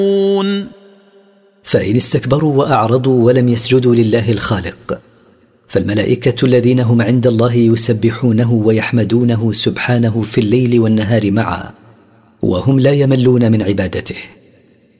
فإن استكبروا وأعرضوا ولم يسجدوا لله الخالق، فالملائكة الذين هم عند الله يسبحونه ويحمدونه سبحانه في الليل والنهار معا، وهم لا يملون من عبادته.